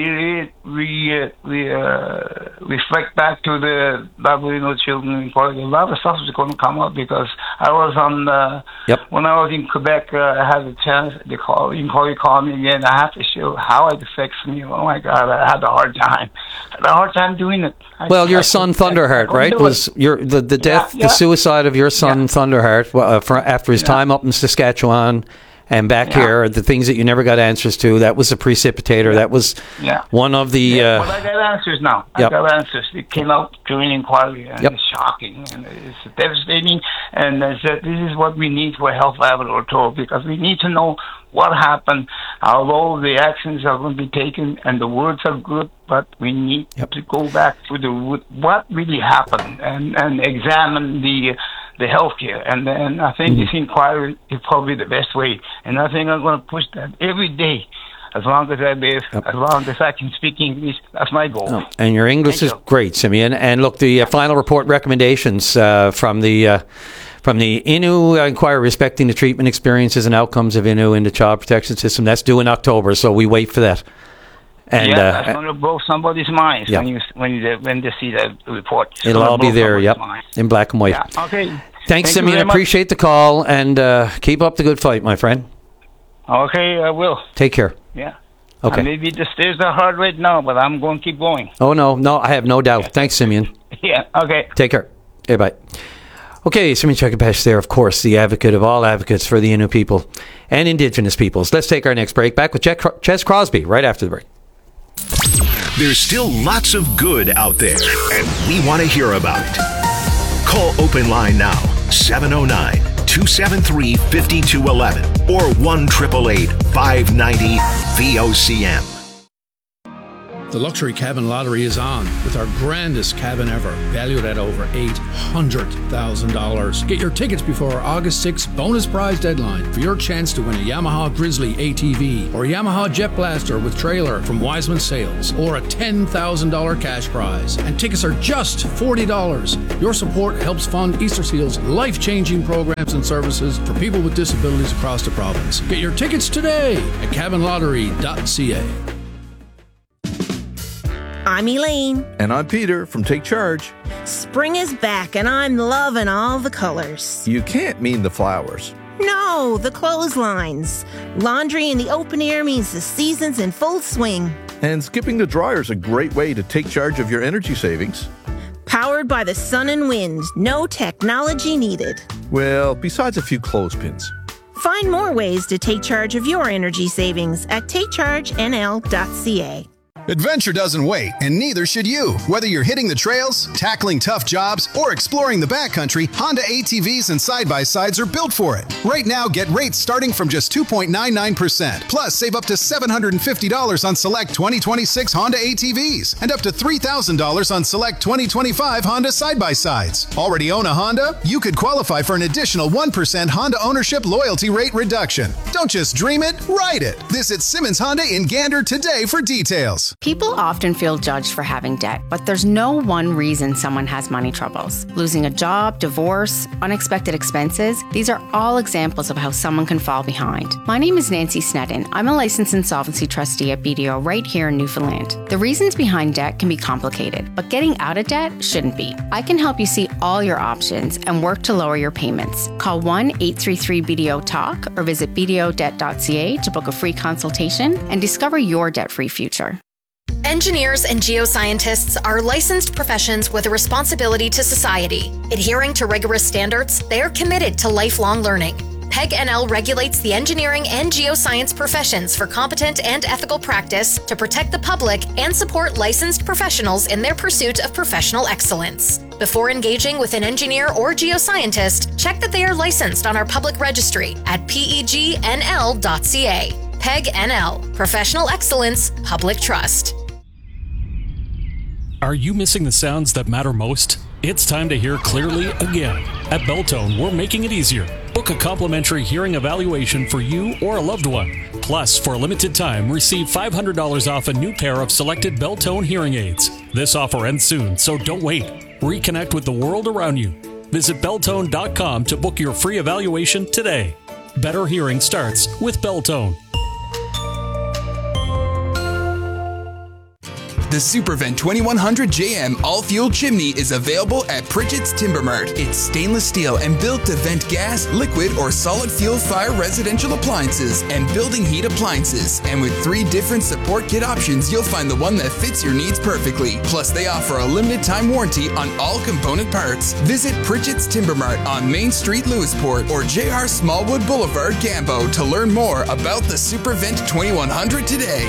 Speaker 19: reflect back to the Aboriginal Children Inquiry. A lot of stuff is going to come up because I was on when I was in Quebec. I had a chance. The inquiry called me again. I had to show how it affects me. Oh my God, I had a hard time. Doing it.
Speaker 1: Your son Thunderheart, right? Was the death, the suicide of your son Thunderheart after his time up in Saskatchewan. And back here, the things that you never got answers to, that was a precipitator. That was one of the...
Speaker 19: But I got answers now. I got answers. It came out during inquiry, and it's shocking, and it's devastating. And I said, this is what we need for a health laboratory, because we need to know what happened, although the actions are going to be taken, and the words are good, but we need to go back to the root, what really happened, and examine the healthcare, and I think this inquiry is probably the best way, and I think I'm going to push that every day, as long as I live, as long as I can speak English. That's my goal.
Speaker 1: And your English is great, Simeon. And look, the final report recommendations from the Innu Inquiry respecting the treatment experiences and outcomes of Innu in the child protection system. That's due in October, so we wait for that. And
Speaker 19: that's going to blow somebody's minds when they see that report.
Speaker 1: It'll all be there, in black and white.
Speaker 19: Yeah. Okay.
Speaker 1: Thanks, Simeon. Appreciate the call, and keep up the good fight, my friend.
Speaker 19: Okay, I will.
Speaker 1: Take care.
Speaker 19: Yeah.
Speaker 1: Okay.
Speaker 19: Maybe the stairs are hard right now, but I'm going to keep going.
Speaker 1: Oh, no, I have no doubt. Thanks, Simeon.
Speaker 19: Yeah, okay.
Speaker 1: Take care. Okay, bye. Okay, Simeon Chakapesh there, of course, the advocate of all advocates for the Innu people and Indigenous peoples. Let's take our next break. Back with Ches Crosby right after the break.
Speaker 2: There's still lots of good out there, and we want to hear about it. Call Open Line now, 709-273-5211 or 1-888-590-VOCM.
Speaker 20: The luxury cabin lottery is on with our grandest cabin ever, valued at over $800,000. Get your tickets before our August 6th bonus prize deadline for your chance to win a Yamaha Grizzly ATV or a Yamaha Jet Blaster with trailer from Wiseman Sales or a $10,000 cash prize. And tickets are just $40. Your support helps fund Easter Seal's life-changing programs and services for people with disabilities across the province. Get your tickets today at cabinlottery.ca.
Speaker 21: I'm Elaine.
Speaker 22: And I'm Peter from Take Charge.
Speaker 21: Spring is back and I'm loving all the colors.
Speaker 22: You can't mean the flowers.
Speaker 21: No, the clotheslines. Laundry in the open air means the season's in full swing.
Speaker 22: And skipping the dryer is a great way to take charge of your energy savings.
Speaker 21: Powered by the sun and wind, no technology needed.
Speaker 22: Well, besides a few clothespins.
Speaker 21: Find more ways to take charge of your energy savings at takechargenl.ca.
Speaker 18: Adventure doesn't wait, and neither should you. Whether you're hitting the trails, tackling tough jobs, or exploring the backcountry, Honda ATVs and side-by-sides are built for it. Right now, get rates starting from just 2.99%. Plus, save up to $750 on select 2026 Honda ATVs and up to $3,000 on select 2025 Honda side-by-sides. Already own a Honda? You could qualify for an additional 1% Honda ownership loyalty rate reduction. Don't just dream it, ride it. Visit Simmons Honda in Gander today for details.
Speaker 16: People often feel judged for having debt, but there's no one reason someone has money troubles. Losing a job, divorce, unexpected expenses, these are all examples of how someone can fall behind. My name is Nancy Sneddon. I'm a licensed insolvency trustee at BDO right here in Newfoundland. The reasons behind debt can be complicated, but getting out of debt shouldn't be. I can help you see all your options and work to lower your payments. Call 1-833-BDO-TALK or visit bdodebt.ca to book a free consultation and discover your debt-free future.
Speaker 7: Engineers and geoscientists are licensed professions with a responsibility to society. Adhering to rigorous standards, they are committed to lifelong learning. PEG-NL regulates the engineering and geoscience professions for competent and ethical practice to protect the public and support licensed professionals in their pursuit of professional excellence. Before engaging with an engineer or geoscientist, check that they are licensed on our public registry at pegnl.ca. PEG-NL, Professional Excellence, Public Trust.
Speaker 9: Are you missing the sounds that matter most? It's time to hear clearly again. At Beltone, we're making it easier. Book a complimentary hearing evaluation for you or a loved one. Plus, for a limited time, receive $500 off a new pair of selected Beltone hearing aids. This offer ends soon, so don't wait. Reconnect with the world around you. Visit Beltone.com to book your free evaluation today. Better hearing starts with Beltone.
Speaker 15: The Supervent 2100 JM all-fuel chimney is available at Pritchett's Timber Mart. It's stainless steel and built to vent gas, liquid, or solid fuel fire residential appliances and building heat appliances. And with 3 different support kit options, you'll find the one that fits your needs perfectly. Plus, they offer a limited time warranty on all component parts. Visit Pritchett's Timber Mart on Main Street, Lewisport, or JR Smallwood Boulevard, Gambo to learn more about the Supervent 2100 today.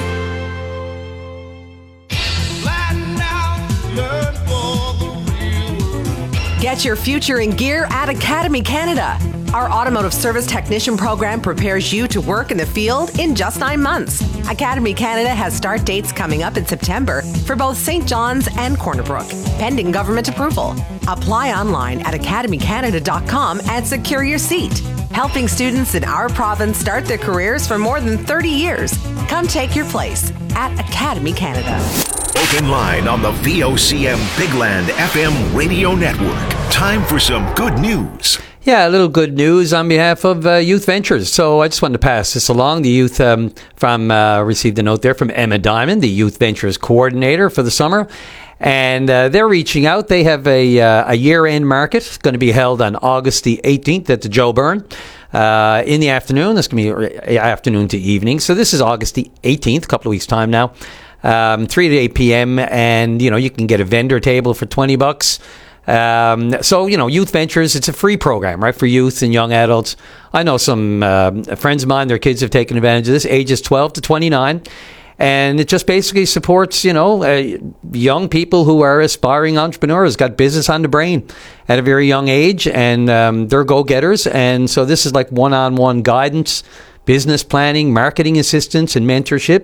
Speaker 10: Get your future in gear at Academy Canada. Our automotive service technician program prepares you to work in the field in just 9 months. Academy Canada has start dates coming up in September for both St. John's and Corner Brook, pending government approval. Apply online at academycanada.com and secure your seat. Helping students in our province start their careers for more than 30 years. Come take your place at Academy Canada.
Speaker 2: Open line on the VOCM Bigland FM radio network. Time for some good news.
Speaker 1: Yeah, a little good news on behalf of Youth Ventures. So I just wanted to pass this along. The youth received a note there from Emma Diamond, the Youth Ventures coordinator for the summer. And they're reaching out. They have a year-end market. It's going to be held on August the 18th at the Joe Byrne in the afternoon. This going to be afternoon to evening. So this is August the 18th, a couple of weeks' time now. 3 to 8 p.m. And, you can get a vendor table for $20. So, Youth Ventures, it's a free program, right, for youth and young adults. I know some friends of mine, their kids have taken advantage of this, ages 12 to 29. And it just basically supports, young people who are aspiring entrepreneurs, got business on the brain at a very young age, and they're go-getters. And so this is like one-on-one guidance, business planning, marketing assistance, and mentorship.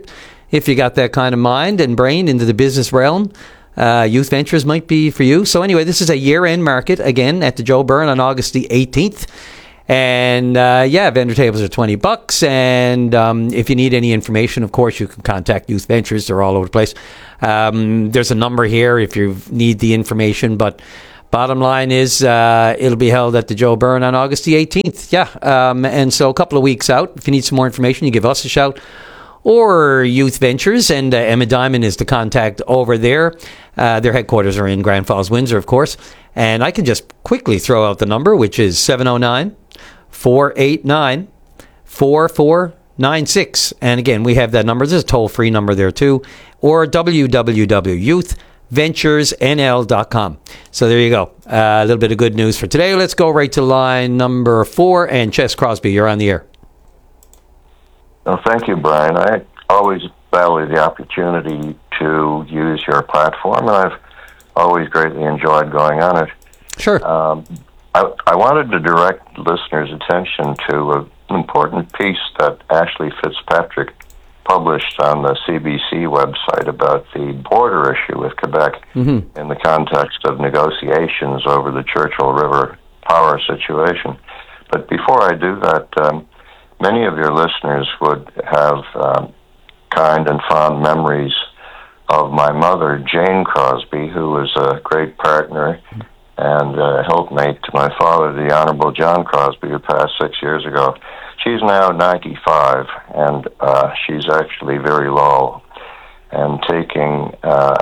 Speaker 1: if you got that kind of mind and brain into the business realm, Youth Ventures might be for you. So anyway, this is a year-end market, again, at the Joe Byrne on August the 18th. And vendor tables are $20. And if you need any information, of course, you can contact Youth Ventures. They're all over the place. There's a number here if you need the information. But bottom line is it'll be held at the Joe Byrne on August the 18th. And so a couple of weeks out. If you need some more information, you give us a shout. Or Youth Ventures, and Emma Diamond is the contact over there. Their headquarters are in Grand Falls, Windsor, of course. And I can just quickly throw out the number, which is 709-489-4496. And again, we have that number. There's a toll-free number there, too. Or www.youthventuresnl.com. So there you go. A little bit of good news for today. Let's go right to line number 4. And Ches Crosby, you're on the air.
Speaker 3: Well, thank you, Brian. I always value the opportunity to use your platform, and I've always greatly enjoyed going on it.
Speaker 1: Sure.
Speaker 3: I wanted to direct listeners' attention to an important piece that Ashley Fitzpatrick published on the CBC website about the border issue with Quebec in the context of negotiations over the Churchill River power situation. But before I do that, many of your listeners would have kind and fond memories of my mother, Jane Crosby, who was a great partner and helpmate to my father, the Honorable John Crosby, who passed 6 years ago. She's now 95, and she's actually very low and taking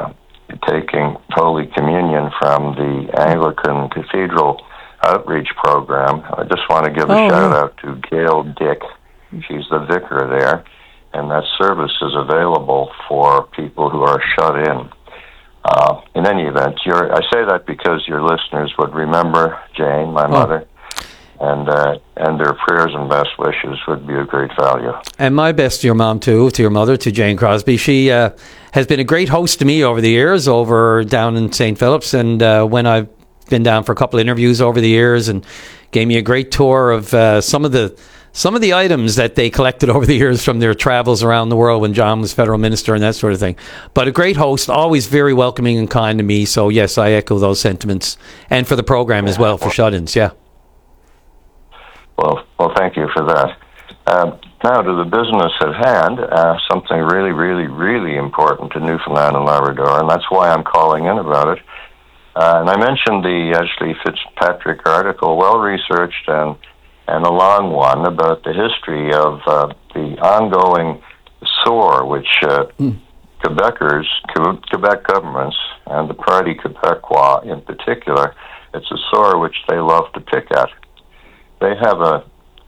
Speaker 3: Holy Communion from the Anglican Cathedral outreach program. I just want to give a shout out to Gail Dick. She's the vicar there, and that service is available for people who are shut in. In any event, I say that because your listeners would remember Jane, my mother, and their prayers and best wishes would be of great value.
Speaker 1: And my best to your mom, too, to your mother, to Jane Crosby. She has been a great host to me over the years, over down in St. Philip's, and when I've been down for a couple of interviews over the years, and gave me a great tour of some of the items that they collected over the years from their travels around the world when John was federal minister and that sort of thing. But a great host, always very welcoming and kind to me. So yes, I echo those sentiments, and for the program as well, for shut-ins. Yeah.
Speaker 3: Well, thank you for that. Now to the business at hand, something really, really, really important to Newfoundland and Labrador, and that's why I'm calling in about it. And I mentioned the Ashley Fitzpatrick article, well-researched and a long one, about the history of the ongoing SOAR, which Quebecers, Quebec governments, and the Parti Québécois in particular, it's a SOAR which they love to pick at. They have a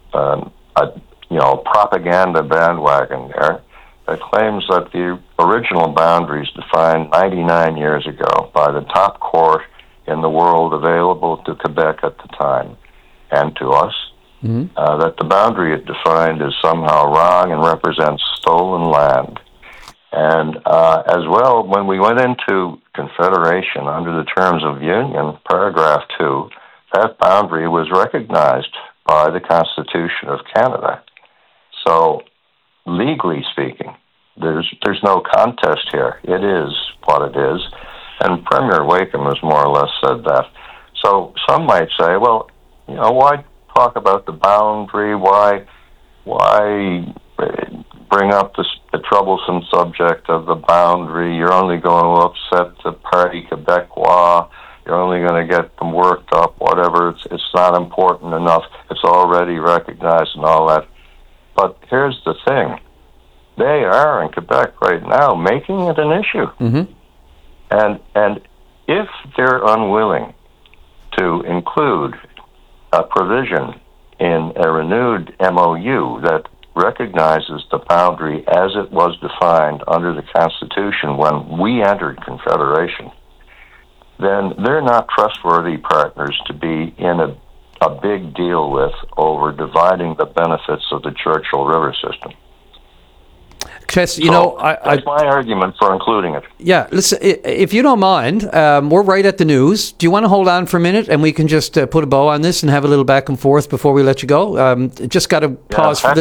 Speaker 3: propaganda bandwagon there that claims that the original boundaries defined 99 years ago by the top court in the world available to Quebec at the time and to us, that the boundary it defined is somehow wrong and represents stolen land. And as well, when we went into Confederation under the terms of Union, paragraph 2, that boundary was recognized by the Constitution of Canada. So, legally speaking, there's no contest here. It is what it is. And Premier Wakeham has more or less said that. So some might say, well, why talk about the boundary? Why bring up the troublesome subject of the boundary? You're only going to upset the Parti Québécois. You're only going to get them worked up, whatever. It's not important enough. It's already recognized and all that. But here's the thing. They are in Quebec right now making it an issue. And if they're unwilling to include a provision in a renewed MOU that recognizes the boundary as it was defined under the Constitution when we entered Confederation, then they're not trustworthy partners to be in a big deal with over dividing the benefits of the Churchill River system.
Speaker 1: Chess,
Speaker 3: that's my argument for including it.
Speaker 1: Yeah, listen, if you don't mind, we're right at the news. Do you want to hold on for a minute and we can just put a bow on this and have a little back and forth before we let you go? Just got to pause for the...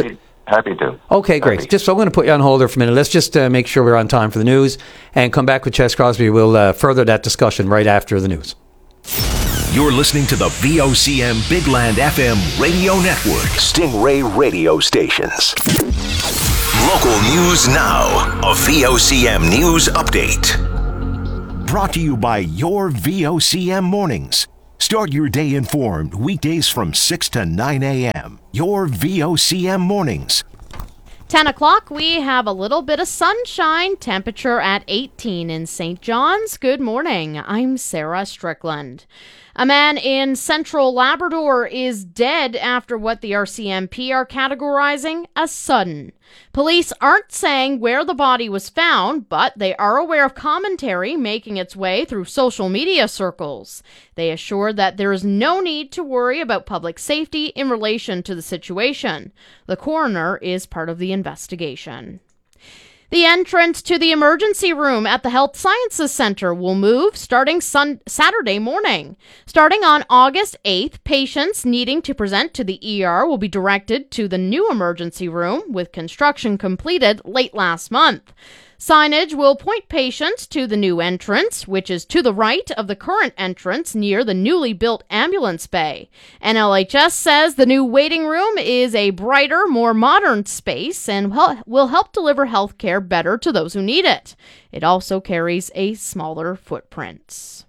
Speaker 3: Happy to.
Speaker 1: Okay, great. Just so I'm going to put you on hold there for a minute. Let's just make sure we're on time for the news and come back with Ches Crosby. We'll further that discussion right after the news.
Speaker 2: You're listening to the VOCM Big Land FM radio network. Stingray radio stations. Local news now. A VOCM news update. Brought to you by your VOCM mornings. Start your day informed weekdays from 6 to 9 a.m. Your VOCM mornings.
Speaker 5: 10 o'clock, we have a little bit of sunshine, temperature at 18 in St. John's. Good morning. I'm Sarah Strickland. A man in central Labrador is dead after what the RCMP are categorizing as sudden. Police aren't saying where the body was found, but they are aware of commentary making its way through social media circles. They assure that there is no need to worry about public safety in relation to the situation. The coroner is part of the investigation. The entrance to the emergency room at the Health Sciences Centre will move starting Saturday morning. Starting on August 8th, patients needing to present to the ER will be directed to the new emergency room, with construction completed late last month. Signage will point patients to the new entrance, which is to the right of the current entrance near the newly built ambulance bay. NLHS says the new waiting room is a brighter, more modern space and will help deliver health care better to those who need it. It also carries a smaller footprint.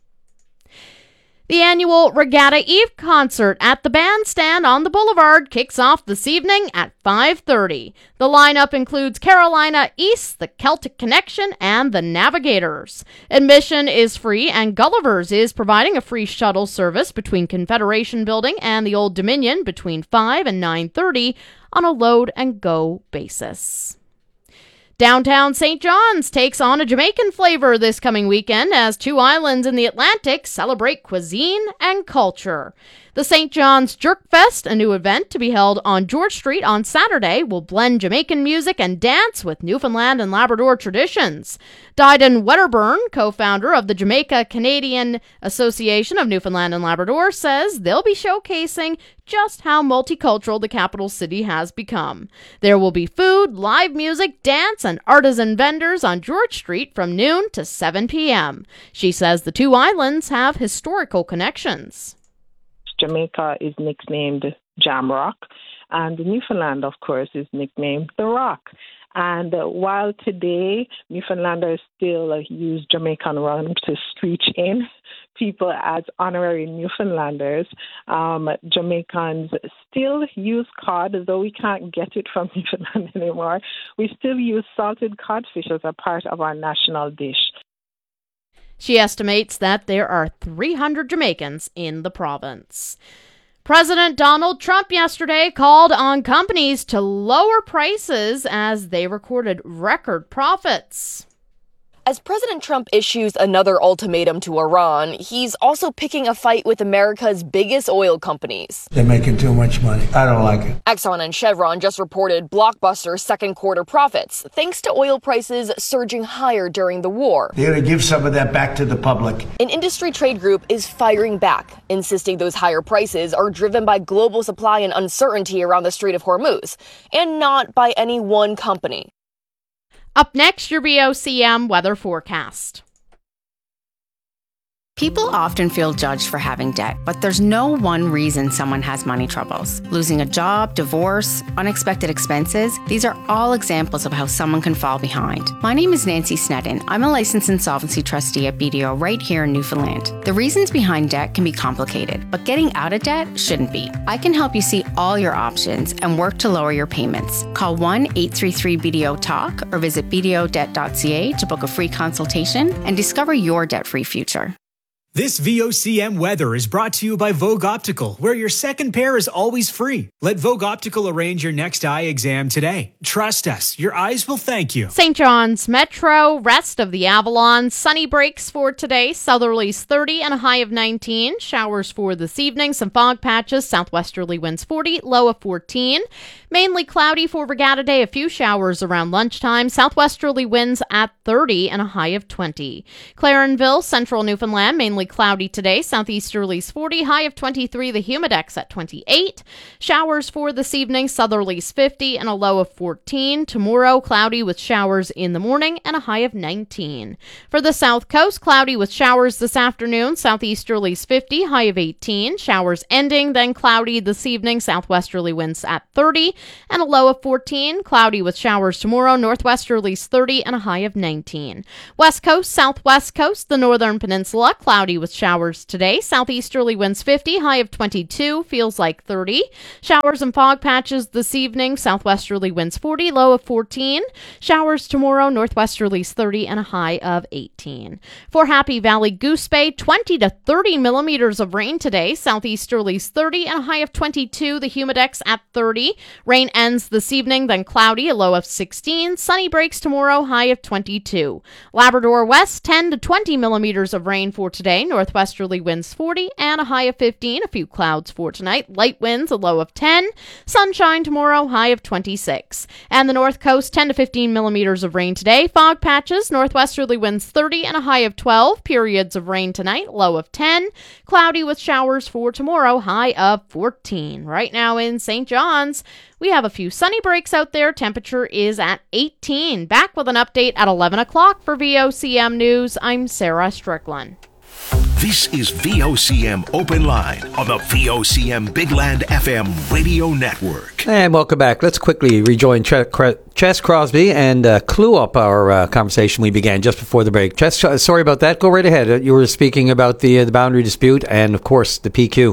Speaker 5: The annual Regatta Eve concert at the Bandstand on the Boulevard kicks off this evening at 5:30. The lineup includes Carolina East, the Celtic Connection, and the Navigators. Admission is free, and Gulliver's is providing a free shuttle service between Confederation Building and the Old Dominion between 5 and 9:30 on a load-and-go basis. Downtown St. John's takes on a Jamaican flavor this coming weekend as two islands in the Atlantic celebrate cuisine and culture. The St. John's Jerk Fest, a new event to be held on George Street on Saturday, will blend Jamaican music and dance with Newfoundland and Labrador traditions. Dyden Wedderburn, co-founder of the Jamaica Canadian Association of Newfoundland and Labrador, says they'll be showcasing just how multicultural the capital city has become. There will be food, live music, dance, and artisan vendors on George Street from noon to 7 p.m. She says the two islands have historical connections.
Speaker 6: Jamaica is nicknamed Jamrock, and Newfoundland, of course, is nicknamed The Rock. And while today Newfoundlanders still use Jamaican rum to screech in people as honorary Newfoundlanders, Jamaicans still use cod, though we can't get it from Newfoundland anymore. We still use salted codfish as a part of our national dish.
Speaker 5: She estimates that there are 300 Jamaicans in the province. President Donald Trump yesterday called on companies to lower prices as they recorded record profits.
Speaker 23: As President Trump issues another ultimatum to Iran, he's also picking a fight with America's biggest oil companies.
Speaker 24: They're making too much money. I don't like it.
Speaker 23: Exxon and Chevron just reported blockbuster second quarter profits, thanks to oil prices surging higher during the war.
Speaker 24: They're going to give some of that back to the public.
Speaker 23: An industry trade group is firing back, insisting those higher prices are driven by global supply and uncertainty around the Strait of Hormuz, and not by any one company.
Speaker 5: Up next, your VOCM weather forecast.
Speaker 16: People often feel judged for having debt, but there's no one reason someone has money troubles. Losing a job, divorce, unexpected expenses, these are all examples of how someone can fall behind. My name is Nancy Sneddon. I'm a licensed insolvency trustee at BDO right here in Newfoundland. The reasons behind debt can be complicated, but getting out of debt shouldn't be. I can help you see all your options and work to lower your payments. Call 1-833-BDO-TALK or visit bdodebt.ca to book a free consultation and discover your debt-free future.
Speaker 11: This VOCM weather is brought to you by Vogue Optical, where your second pair is always free. Let Vogue Optical arrange your next eye exam today. Trust us, your eyes will thank you.
Speaker 5: St. John's Metro, rest of the Avalon, sunny breaks for today, southerlies 30 and a high of 19. Showers for this evening, some fog patches, southwesterly winds 40, low of 14. Mainly cloudy for Regatta Day, a few showers around lunchtime, southwesterly winds at 30 and a high of 20. Clarenville, central Newfoundland, mainly mainly cloudy today. Southeasterlies 40, high of 23. The humidex at 28. Showers for this evening, southerlies 50 and a low of 14. Tomorrow, cloudy with showers in the morning and a high of 19. For the south coast, cloudy with showers this afternoon. Southeasterlies 50, high of 18. Showers ending, then cloudy this evening. Southwesterly winds at 30 and a low of 14. Cloudy with showers tomorrow. Northwesterlies 30 and a high of 19. West coast, southwest coast, the northern peninsula, cloudy with showers today. Southeasterly winds 50, high of 22, feels like 30. Showers and fog patches this evening. Southwesterly winds 40, low of 14. Showers tomorrow. Northwesterlies 30 and a high of 18. For Happy Valley Goose Bay, 20 to 30 millimeters of rain today. Southeasterlies 30 and a high of 22. The humidex at 30. Rain ends this evening, then cloudy, a low of 16. Sunny breaks tomorrow, high of 22. Labrador West, 10 to 20 millimeters of rain for today. Northwesterly winds 40 and a high of 15. A few clouds for tonight. Light winds, a low of 10. Sunshine tomorrow, high of 26. And the North Coast, 10 to 15 millimeters of rain today. Fog patches, northwesterly winds 30 and a high of 12. Periods of rain tonight, low of 10. Cloudy with showers for tomorrow, high of 14. Right now in St. John's, we have a few sunny breaks out there. Temperature is at 18. Back with an update at 11 o'clock for VOCM News. I'm Sarah Strickland.
Speaker 2: This is VOCM Open Line on the VOCM Big Land FM radio network.
Speaker 1: And welcome back. Let's quickly rejoin Chess Crosby and clue up our conversation we began just before the break. Chess, sorry about that. Go right ahead. You were speaking about the boundary dispute and, of course, the PQ.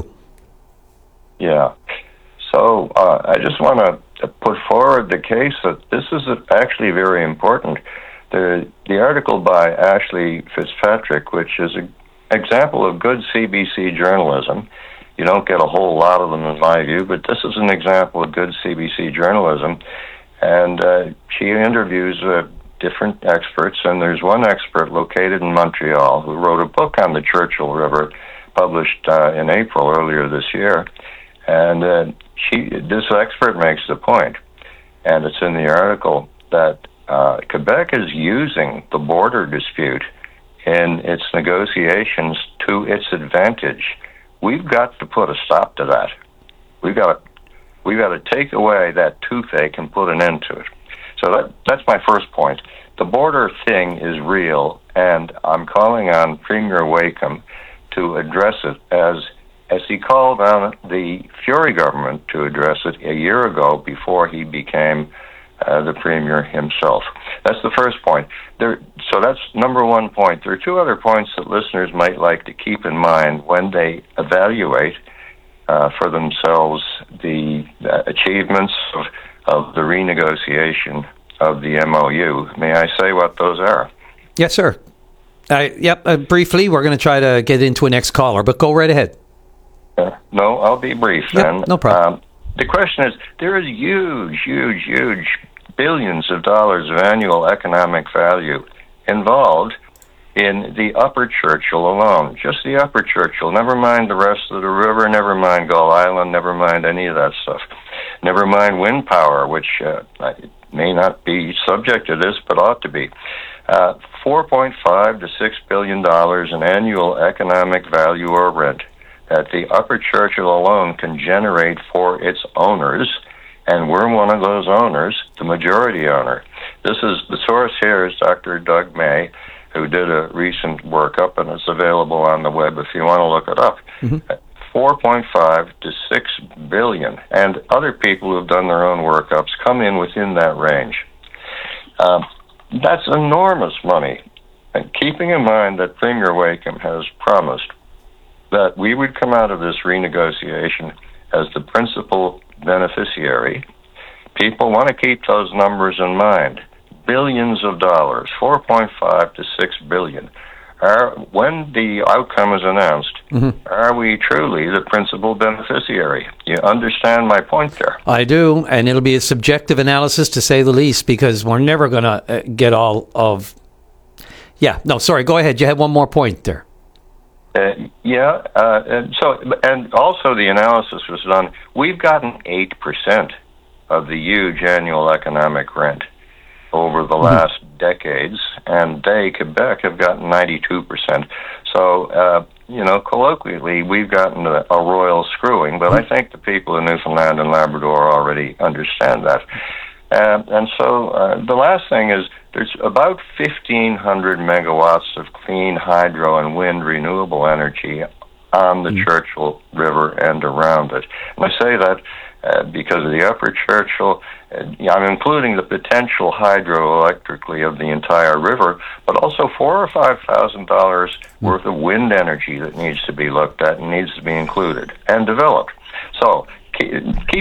Speaker 3: Yeah. So I just want to put forward the case that this is actually very important. The article by Ashley Fitzpatrick, which is an example of good CBC journalism. You don't get a whole lot of them in my view, but this is an example of good CBC journalism. And she interviews different experts, and there's one expert located in Montreal who wrote a book on the Churchill River, published in April earlier this year. And this expert makes the point, and it's in the article, that Quebec is using the border dispute in its negotiations to its advantage. We've got to put a stop to that. We've got to take away that toothache and put an end to it. So that's my first point. The border thing is real, and I'm calling on Premier Wakeham to address it as he called on the Fury government to address it a year ago before he became the Premier himself. That's the first point. So that's number one point. There are two other points that listeners might like to keep in mind when they evaluate for themselves the achievements of the renegotiation of the MOU. May I say what those are?
Speaker 1: Yes, sir. Briefly, we're going to try to get into a next caller, but go right ahead.
Speaker 3: No, I'll be brief then.
Speaker 1: No problem.
Speaker 3: The question is, there is huge billions of dollars of annual economic value involved in the Upper Churchill alone. Just the Upper Churchill. Never mind the rest of the river, never mind Gull Island, never mind any of that stuff. Never mind wind power, which may not be subject to this, but ought to be. $4.5 to $6 billion in annual economic value or rent that the Upper Churchill alone can generate for its owners, and we're one of those owners, the majority owner. This is the source here is Dr. Doug May, who did a recent workup, and it's available on the web if you want to look it up. 4.5 to 6 billion, and other people who have done their own workups come in within that range. That's enormous money. And keeping in mind that Premier Wakeham has promised that we would come out of this renegotiation as the principal beneficiary, people want to keep those numbers in mind. Billions of dollars, 4.5 to 6 billion. When the outcome is announced, are we truly the principal beneficiary? You understand my point there?
Speaker 1: I do, and it'll be a subjective analysis to say the least, because we're never going to get all of... Go ahead. You had one more point there.
Speaker 3: And also the analysis was done. We've gotten 8% of the huge annual economic rent over the last decades, and Quebec, have gotten 92%. So colloquially, we've gotten a royal screwing, but I think the people in Newfoundland and Labrador already understand that. And so the last thing is there's about 1,500 megawatts of clean hydro and wind renewable energy on the Churchill River and around it. And I say that because of the Upper Churchill. I'm including the potential hydroelectrically of the entire river, but also $4,000 or $5,000 worth of wind energy that needs to be looked at and needs to be included and developed. So keep